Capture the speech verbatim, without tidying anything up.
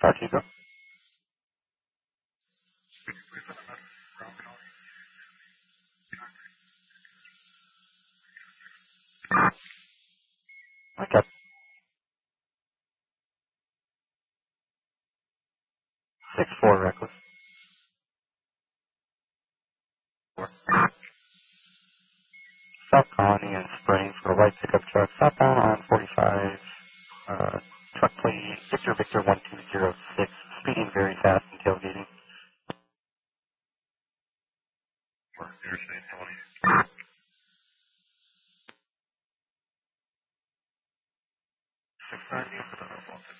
Car Hugo. Okay. six four reckless. South Colony and Springs for a white pickup truck. Southbound on forty-five. Uh, truck plate Victor Victor one two zero six. Speeding very fast and tailgating. Interstate twenty.